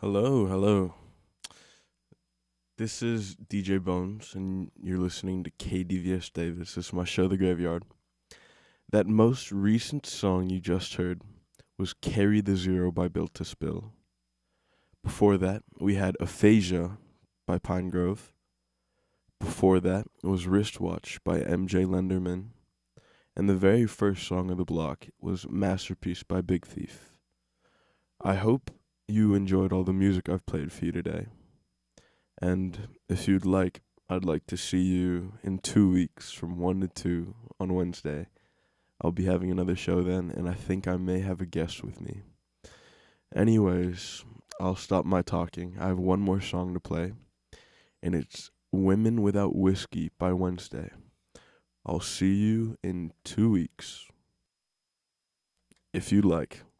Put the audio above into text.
Hello, hello. This is DJ Bones, and you're listening to KDVS Davis. This is my show, The Graveyard. That most recent song you just heard was Carry the Zero by Built to Spill. Before that, we had Aphasia by Pine Grove. Before that was Wristwatch by MJ Lenderman. And the very first song of the block was Masterpiece by Big Thief. I hope you enjoyed all the music I've played for you today. And if you'd like, I'd like to see you in 2 weeks from 1 to 2 on Wednesday. I'll be having another show then, and I think I may have a guest with me. Anyways, I'll stop my talking. I have one more song to play, and it's Women Without Whiskey by Wednesday. I'll see you in 2 weeks, if you'd like.